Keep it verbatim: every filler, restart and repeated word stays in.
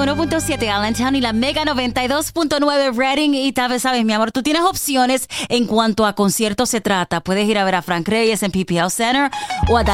uno punto siete Allentown y la Mega noventa y dos punto nueve Reading. Y tal vez sabes, mi amor, tú tienes opciones en cuanto a conciertos se trata. Puedes ir a ver a Frank Reyes en P P L Center o a